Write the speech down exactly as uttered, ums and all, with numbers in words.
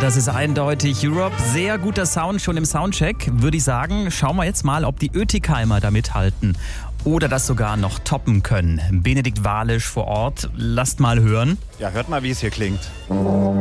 das ist eindeutig Europe. Sehr guter Sound schon im Soundcheck, würde ich sagen. Schauen wir jetzt mal, ob die Ötikheimer da mithalten oder das sogar noch toppen können. Benedikt Walisch vor Ort, lasst mal hören. Ja, hört mal, wie es hier klingt.